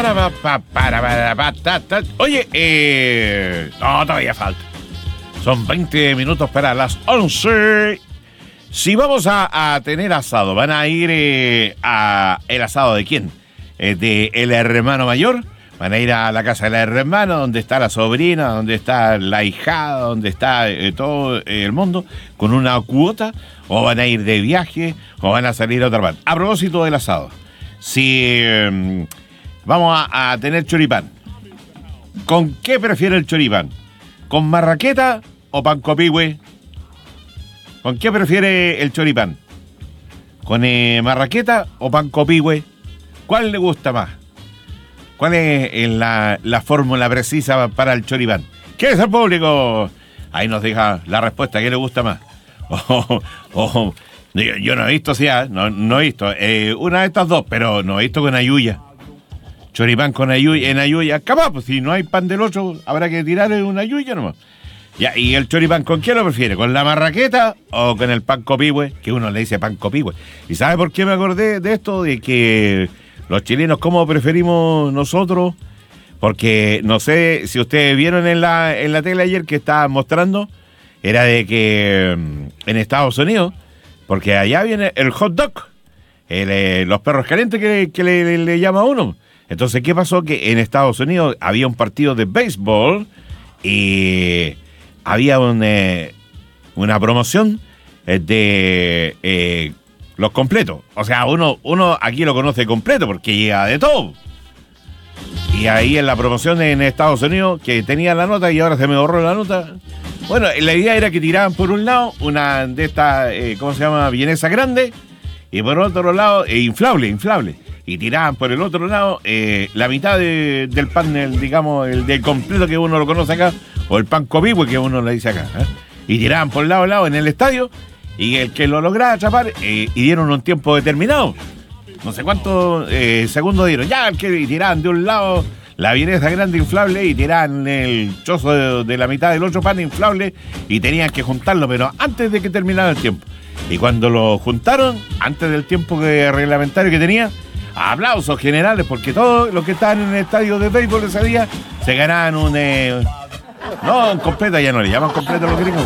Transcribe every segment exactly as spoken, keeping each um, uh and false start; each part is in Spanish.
para, para, para, para, ta, ta. Oye, eh, no, todavía falta. Son veinte minutos para las once. Si vamos a, a tener asado, ¿van a ir eh, a el asado de quién? Eh, ¿De el hermano mayor? ¿Van a ir a la casa del hermano, donde está la sobrina, donde está la ahijada, donde está eh, todo eh, el mundo, con una cuota? ¿O van a ir de viaje? ¿O van a salir a otra parte? A propósito del asado, si eh, vamos a, a tener choripán, ¿con qué prefiere el choripán? ¿Con marraqueta o pancopigüe? ¿Con qué prefiere el choripán? ¿Con eh, marraqueta o pancopigüe? ¿Cuál le gusta más? ¿Cuál es la, la fórmula precisa para el choripán? ¿Qué es el público? Ahí nos deja la respuesta, ¿qué le gusta más? Oh, oh, yo, yo no he visto, sí, no, no he visto. Eh, una de estas dos, pero no he visto con ayuya. Choripán con ayuya, en ayuya. Capaz, pues si no hay pan del ocho, habrá que tirarle una ayuya nomás. Ya, ¿y el choripán con qué lo prefiere? ¿Con la marraqueta o con el pan copihue? Que uno le dice pan copihue. ¿Y sabe por qué me acordé de esto? De que los chilenos, ¿cómo preferimos nosotros? Porque no sé si ustedes vieron en la, en la tele ayer que estaba mostrando, era de que en Estados Unidos, porque allá viene el hot dog, el, eh, los perros calientes que, que le, le, le llama a uno. Entonces, ¿qué pasó? Que en Estados Unidos había un partido de béisbol y había un, eh, una promoción de eh, los completos. O sea, uno, uno aquí lo conoce completo porque llega de todo. Y ahí en la promoción en Estados Unidos, que tenía la nota y ahora se me borró la nota. Bueno, la idea era que tiraban por un lado una de estas, eh, ¿cómo se llama? Vienesa grande. Y por otro lado, eh, inflable, inflable. Y tiraban por el otro lado eh, la mitad de, del pan, el, digamos, el del completo que uno lo conoce acá, o el pan copihue que uno le dice acá. ¿eh? Y tiraban por lado a lado en el estadio, y el que lo lograba atrapar, eh, y dieron un tiempo determinado. No sé cuántos eh, segundos dieron. Ya, el que tiraban de un lado la vienesa grande inflable y tiraban el chozo de, de la mitad del otro pan inflable y tenían que juntarlo, pero antes de que terminara el tiempo. Y cuando lo juntaron, antes del tiempo que, reglamentario que tenía, aplausos generales, porque todos los que estaban en el estadio de béisbol ese día se ganaban un... Eh, no, un completo, ya no le llaman completo a los gringos.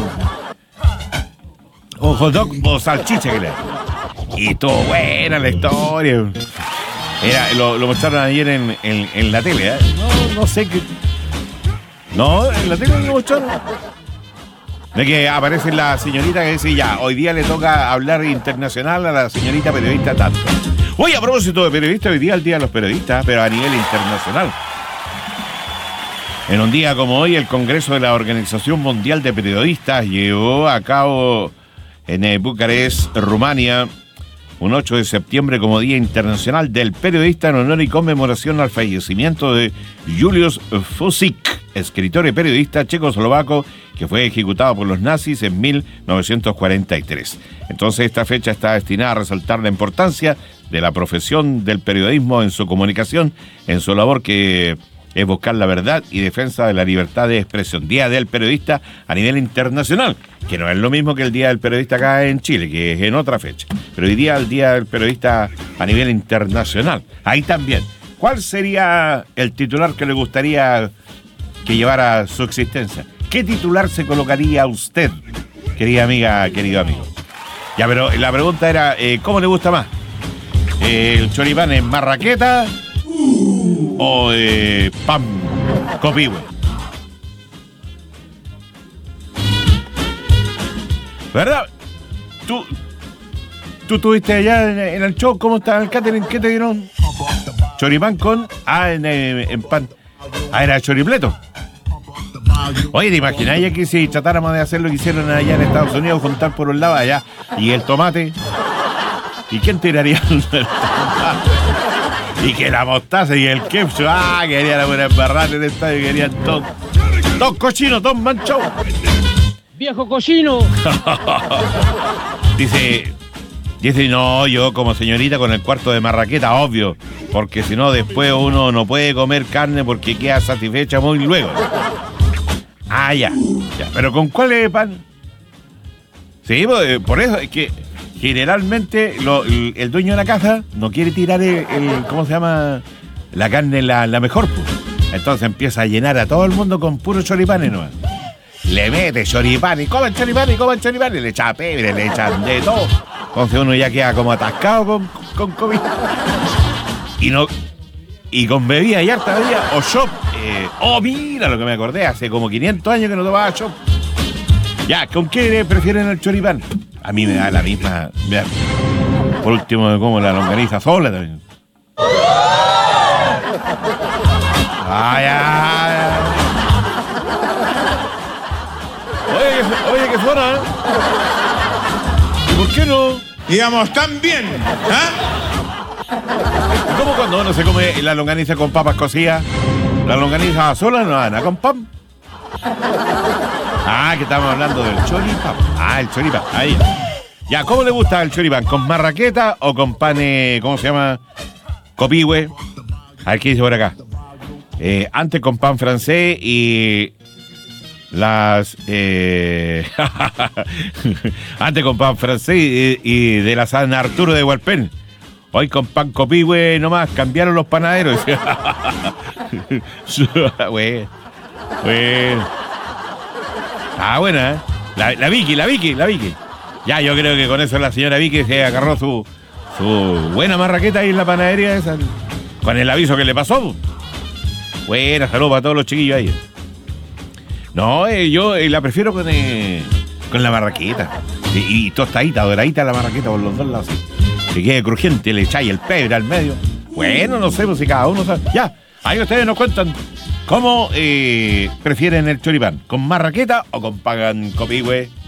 O hot dog o salchicha que le Y estuvo buena la historia. Era, lo, lo mostraron ayer en, en, en la tele, ¿eh? No, no sé qué... No, en la tele lo mostraron. De que aparece la señorita que dice, ya, hoy día le toca hablar internacional a la señorita periodista tanto. Oye, a propósito de periodistas, hoy día es el Día de los Periodistas, pero a nivel internacional. En un día como hoy, el Congreso de la Organización Mundial de Periodistas llevó a cabo en Bucarest, Rumania, un ocho de septiembre como Día Internacional del Periodista en honor y conmemoración al fallecimiento de Julius Fusik, escritor y periodista checoslovaco que fue ejecutado por los nazis en mil novecientos cuarenta y tres. Entonces esta fecha está destinada a resaltar la importancia de la profesión del periodismo en su comunicación, en su labor que es buscar la verdad y defensa de la libertad de expresión. Día del Periodista a nivel internacional, que no es lo mismo que el Día del Periodista acá en Chile, que es en otra fecha. Pero hoy día el Día del Periodista a nivel internacional. Ahí también. ¿Cuál sería el titular que le gustaría que llevara su existencia? ¿Qué titular se colocaría a usted, querida amiga, querido amigo? Ya, pero la pregunta era, eh, ¿cómo le gusta más? ¿El choripán en marraqueta o eh, pan copihue? ¿Verdad? Tú, tú estuviste allá en, en el show, ¿cómo está el catering? ¿Qué te dieron? Choripán con... Ah, en, en pan. Ah, era choripleto. Oye, ¿te imaginas ya que si tratáramos de hacer lo que hicieron allá en Estados Unidos, juntar por un lado allá y el tomate? ¿Y quién tiraría el tomate? Y que la mostaza y el ketchup, ah, querían la buena embarrada en el estadio, querían todo. Todos cochinos, todos manchados. ¡Viejo cochino! Dice, dice, no, yo como señorita con el cuarto de marraqueta, obvio, porque si no después uno no puede comer carne porque queda satisfecha muy luego. Ah, ya, ya. ¿Pero con cuál es pan? Sí, por eso es que generalmente lo, el, el dueño de la casa no quiere tirar el, el ¿cómo se llama? la carne la, la mejor, pues. Entonces empieza a llenar a todo el mundo con puro choripanes nomás. Le mete choripanes, coman choripanes, coman choripanes, le echa pebre, le echan de todo. Entonces uno ya queda como atascado con, con comida. Y no... Y con bebida y harta bebida o shop. Eh, oh, mira lo que me acordé, hace como quinientos años que no tomaba shop. Ya, ¿con qué prefieren el choripán? A mí me da la misma. Me da, por último, me como la longaniza sola también. Ay, ay, ay. Oye, oye, qué suena, ¿eh? ¿Y por qué no? Digamos, tan bien, ¿ah? ¿Cómo cuando uno se come la longaniza con papas cocidas? ¿La longaniza sola no Ana, con pan? Ah, que estamos hablando del choripán. Ah, el choripán, ahí. Ya, ¿cómo le gusta el choripán? ¿Con marraqueta o con pan, eh, cómo se llama? Copihue. A ver qué dice por acá. Eh, antes con pan francés y las... Eh, antes con pan francés y, y de la San Arturo de Hualpén. Hoy con pan copihue nomás, cambiaron los panaderos. Bueno, bueno. Ah, buena, ¿eh? La, la Vicky, la Vicky, la Vicky. Ya, yo creo que con eso la señora Vicky se agarró su, su buena marraqueta ahí en la panadería esa, con el aviso que le pasó. Buena, saludos para todos los chiquillos ahí. No, eh, yo eh, la prefiero con, eh, con la marraqueta. Y, y tostadita, doradita la marraqueta por los dos lados. Que quede crujiente, le echáis el pebre al medio. Bueno, no sé, pues si cada uno sabe. Ya, ahí ustedes nos cuentan cómo eh, prefieren el choripán. ¿Con marraqueta o con pan copihue?